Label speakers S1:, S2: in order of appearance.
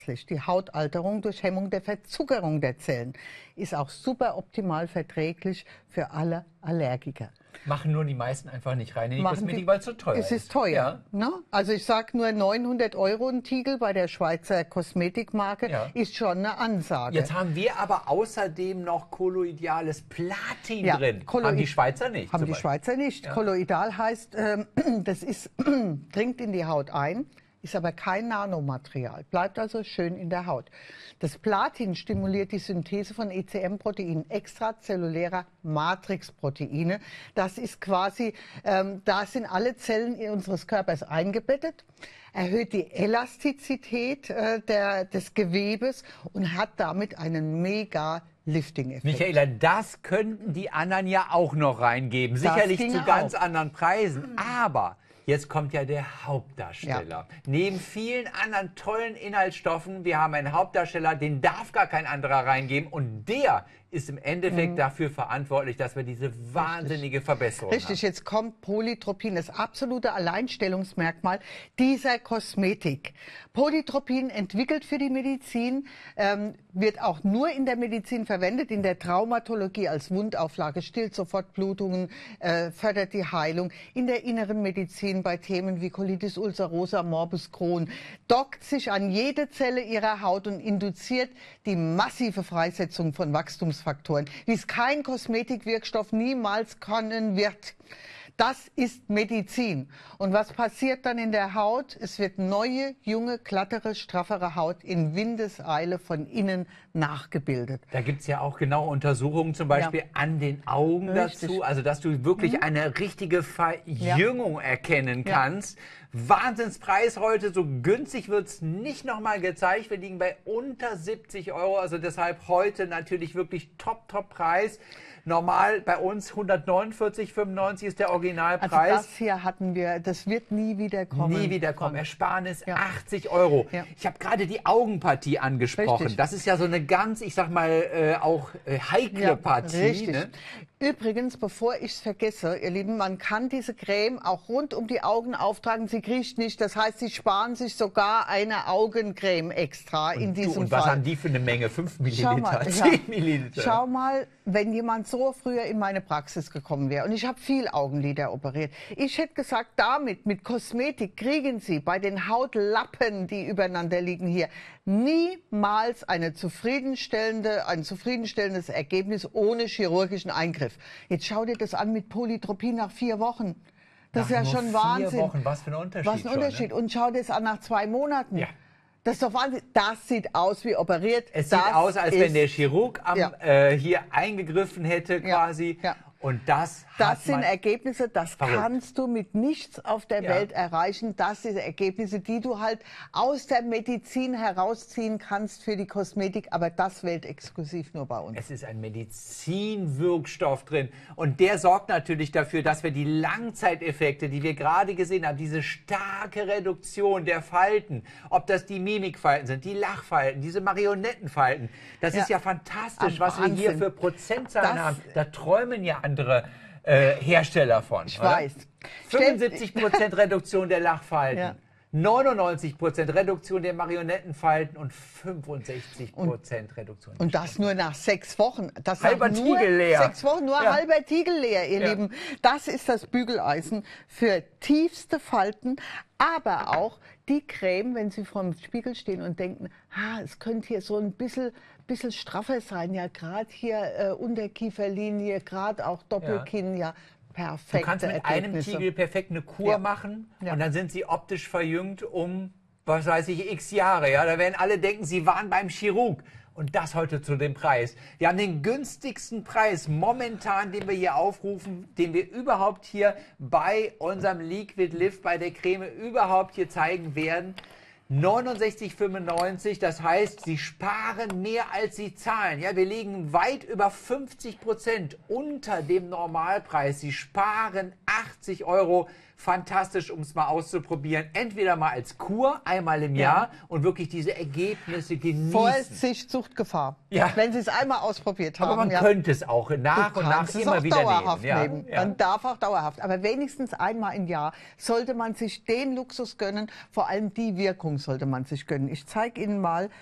S1: Die Hautalterung durch Hemmung der Verzuckerung der Zellen ist auch super optimal verträglich für alle Allergiker.
S2: Machen nur die meisten einfach nicht rein in die Kosmetik, weil es so teuer ist.
S1: Es ist teuer.
S2: Ja.
S1: Ne? Also ich sage nur 900 € ein Tiegel bei der Schweizer Kosmetikmarke ist schon eine Ansage.
S2: Jetzt haben wir aber außerdem noch kolloidales Platin drin. Haben die Schweizer nicht?
S1: Haben die Schweizer nicht. Ja. Kolloidal heißt, das ist, dringt in die Haut ein. Ist aber kein Nanomaterial, bleibt also schön in der Haut. Das Platin stimuliert die Synthese von ECM-Proteinen, extrazellulärer Matrixproteine. Das ist quasi, da sind alle Zellen unseres Körpers eingebettet, erhöht die Elastizität des Gewebes und hat damit einen mega Lifting-Effekt.
S2: Michaela, das könnten die anderen ja auch noch reingeben. Sicherlich zu ganz anderen Preisen, aber jetzt kommt ja der Hauptdarsteller. Ja. Neben vielen anderen tollen Inhaltsstoffen, wir haben einen Hauptdarsteller, den darf gar kein anderer reingeben und der ist im Endeffekt dafür verantwortlich, dass wir diese wahnsinnige Verbesserung haben.
S1: Jetzt kommt Polytropin, das absolute Alleinstellungsmerkmal dieser Kosmetik. Polytropin entwickelt für die Medizin, wird auch nur in der Medizin verwendet, in der Traumatologie als Wundauflage, stillt sofort Blutungen, fördert die Heilung, in der inneren Medizin bei Themen wie Colitis ulcerosa, Morbus Crohn, dockt sich an jede Zelle ihrer Haut und induziert die massive Freisetzung von Wachstumsfaktoren, wie es kein Kosmetikwirkstoff niemals können wird. Das ist Medizin. Und was passiert dann in der Haut? Es wird neue, junge, glattere, straffere Haut in Windeseile von innen nachgebildet.
S2: Da gibt es ja auch genaue Untersuchungen, zum Beispiel an den Augen dazu. Also, dass du wirklich eine richtige Verjüngung erkennen kannst. Wahnsinnspreis heute, so günstig wird es nicht nochmal gezeigt. Wir liegen bei unter 70 €, also deshalb heute natürlich wirklich Top-Preis. Normal bei uns 149,95 ist der Originalpreis.
S1: Also das hier hatten wir, das wird nie wieder kommen.
S2: Nie wieder kommen. Ersparnis 80 €. Ja. Ich habe gerade die Augenpartie angesprochen. Richtig. Das ist ja so eine ganz, ich sag mal, auch heikle Partie.
S1: Richtig. Ne? Übrigens, bevor ich es vergesse, ihr Lieben, man kann diese Creme auch rund um die Augen auftragen. Sie kriecht nicht. Das heißt, Sie sparen sich sogar eine Augencreme extra in diesem Fall.
S2: Und was haben die für eine Menge? 5 Milliliter, 10 Milliliter?
S1: Schau mal, wenn jemand so früher in meine Praxis gekommen wäre und ich habe viel Augenlider operiert. Ich hätte gesagt, mit Kosmetik kriegen Sie bei den Hautlappen, die übereinander liegen hier, niemals ein zufriedenstellendes Ergebnis ohne chirurgischen Eingriff. Jetzt schau dir das an mit Polytropin nach 4 Wochen. Das ist ja schon Wahnsinn.
S2: 4 Wochen, was für ein Unterschied.
S1: Was ein Unterschied.
S2: Ne?
S1: Und schau dir das an nach 2 Monaten.
S2: Ja.
S1: Das ist doch Wahnsinn. Das sieht aus wie operiert.
S2: Es sieht aus, als wenn der Chirurg hier eingegriffen hätte quasi. Ja. Und das
S1: sind Ergebnisse, das kannst du mit nichts auf der Welt erreichen. Das sind Ergebnisse, die du halt aus der Medizin herausziehen kannst für die Kosmetik, aber das weltexklusiv nur bei uns.
S2: Es ist ein Medizinwirkstoff drin und der sorgt natürlich dafür, dass wir die Langzeiteffekte, die wir gerade gesehen haben, diese starke Reduktion der Falten, ob das die Mimikfalten sind, die Lachfalten, diese Marionettenfalten, das ist ja fantastisch, was wir hier für Prozentzahlen haben. Da träumen ja andere Hersteller von.
S1: Ich weiß.
S2: 75% Reduktion der Lachfalten, 99% Reduktion der Marionettenfalten und 65% Reduktion.
S1: Und das nur nach 6 Wochen. Das
S2: halber Tiegel leer.
S1: 6 Wochen, nur halber Tiegel leer, ihr Lieben. Das ist das Bügeleisen für tiefste Falten, aber auch die Creme, wenn Sie vor dem Spiegel stehen und denken, es könnte hier so ein bisschen straffer sein, ja, gerade hier Unterkieferlinie, gerade auch Doppelkinn, perfekt.
S2: Du kannst mit einem Tiegel perfekt eine Kur machen und dann sind sie optisch verjüngt um, was weiß ich, x Jahre. Ja? Da werden alle denken, sie waren beim Chirurg. Und das heute zu dem Preis. Wir haben den günstigsten Preis momentan, den wir hier aufrufen, den wir überhaupt hier bei unserem Liquid Lift, bei der Creme überhaupt hier zeigen werden. 69,95, das heißt, Sie sparen mehr als Sie zahlen. Ja, wir liegen weit über 50% unter dem Normalpreis. Sie sparen 80 € fantastisch, um es mal auszuprobieren. Entweder mal als Kur, einmal im Jahr und wirklich diese Ergebnisse genießen.
S1: Vorsicht, Suchtgefahr. Ja. Wenn Sie es einmal ausprobiert haben.
S2: Aber man könnte es auch nach und nach immer wieder
S1: dauerhaft
S2: nehmen.
S1: Ja. Man darf auch dauerhaft. Aber wenigstens einmal im Jahr sollte man sich den Luxus gönnen. Vor allem die Wirkung sollte man sich gönnen. Ich zeige Ihnen mal